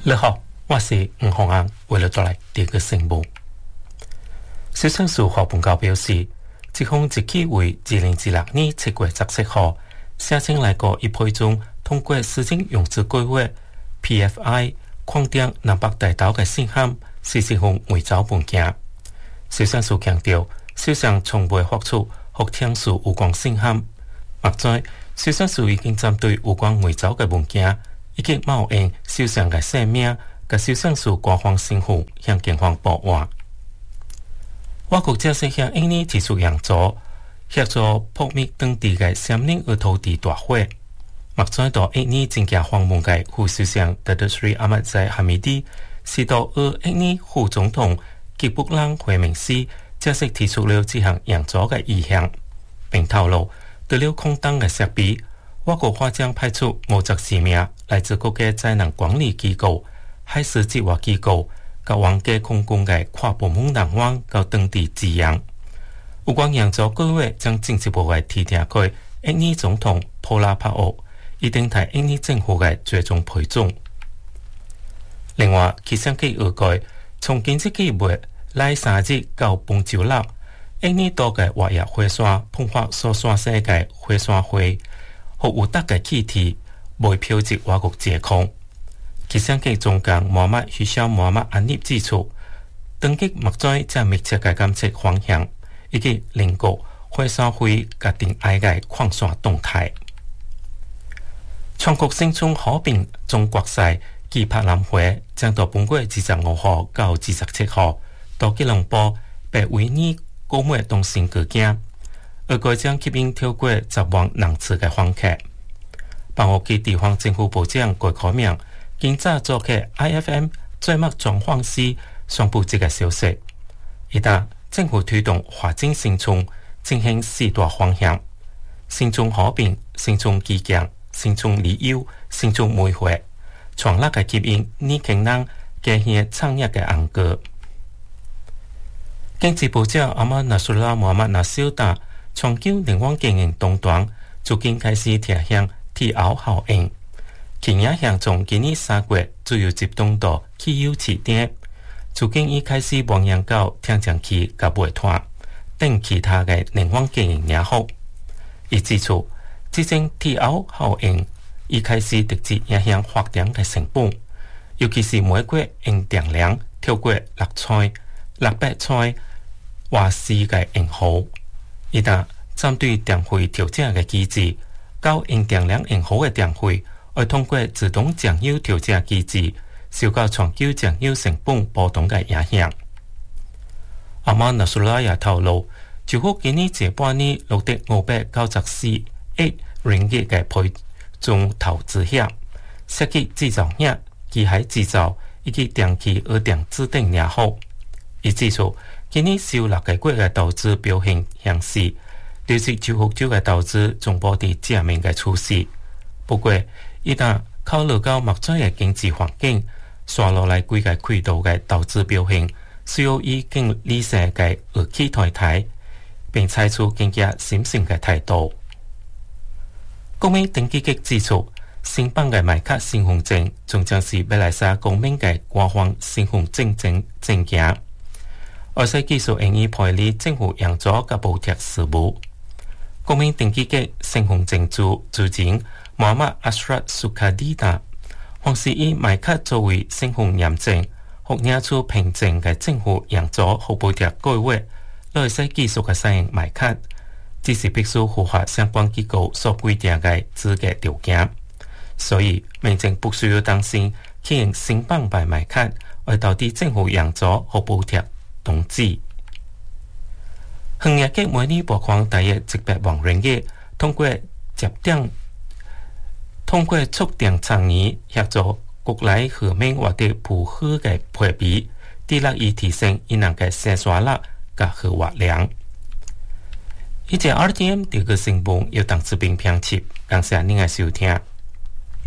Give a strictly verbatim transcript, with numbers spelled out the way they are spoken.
你好，我是吴宏安，为了带来第一个新闻。消息署发布告表示，这项日期为二零二六年七月十七号，申請嚟個一批中通過市政融資計劃 P F I 擴張南北大道嘅信函，是一項偽造文件。消息署強調，首相從未發出或聽述有關信函。目前，消息署已經針對有關偽造嘅文件，已經冒用首相嘅姓名及消息署官方信號向警方報案。我國正式向印尼提出援助，協助撲滅當地嘅三年嘅土地大火。目前到印尼正假訪問嘅副首相達德斯里阿麥在哈米蒂，是到俄印尼副總統吉卜朗會明斯正式提出了這項援助嘅意向，並透露對了空檔嘅設備，我國或將派出五十四名來自各個災難管理機構、海事計劃機構及皇家空軍嘅跨部門人員到當地支援。有關援助計劃將進一步嘅提點給印尼總統普拉帕奧，一定係印尼政府嘅最終配種。另外，氣象局預計，從今日起月來三日到本週六，印尼多嘅活躍火山噴發所產生嘅火山灰和有毒嘅氣體未飄至我國上空。氣象局總監莫麥許肖莫麥安尼指出，當局目前正密切嘅監測方向，以及鄰國火山灰甲定愛嘅擴散動態。全國新春和平中國賽暨柏林會將到本月二十五號到二十七號到吉隆坡北維尼高梅東新舉行，而該將吸引超過十萬人次嘅訪客。幫我嘅地方政府部長郭可明今早做嘅 I F M 最末狀況時宣布這個消息。一旦政府推動發展新村進行四大方向：新村和平、新村基建、新村旅遊、新村美會，全力嘅吸引年輕人加入產業嘅行格。經濟部長阿馬納蘇拉穆罕默納小達長久靈光經營東端，最近開始提向脫歐效應。其影響從今年三月主要集中到汽油起點，最近已開始望向到天井氣及煤炭等其他嘅能源經營領域。而指出，這種脫歐效應已開始直接影響發電嘅成本，尤其是每個月用電量超過六千、六百千瓦時嘅用戶。一旦針對電費調整嘅機制，較用電量用戶嘅電費，會通過自動醬油調整機制，受到全球醬油成本波動嘅影響。阿馬納蘇拉也透露，就乎今年這半年錄得五百九十四億ringgit嘅配種投資額，涉及製造業、機械製造以及電氣和電子等領域。而指出，今年首六個月嘅投資表現顯示，對是九福州嘅投資總保持正面嘅趨勢。不過，一旦考慮到目前嘅經濟環境，刷落來幾個軌道嘅投資表現，需要以更理性嘅預期態態，並採取更加審慎嘅態度。公民登記局指出，新版嘅買卡身份證仲將是馬來西亞公民嘅官方身份證證證件。外使技術用於辦理政府援助及補貼事務。公民登記局身份證主主任穆罕默阿什拉蘇卡迪達，或是以買卡作為身份驗證或領取憑證嘅政府援助或補貼計劃，來使技術嘅使用買卡，只是必須符合相關機構所規定嘅資格條件。所以民眾不需要擔心去用新版版買卡會導致政府援助或補貼動機。行業局每年撥款大約一百萬ringgit，通過接點通過促進倡議協助國內和民或者普惠嘅配比，致力於提升伊人嘅生產力及和活量。以前 R T M 這個新聞由鄧志斌編輯，感謝您嘅收聽。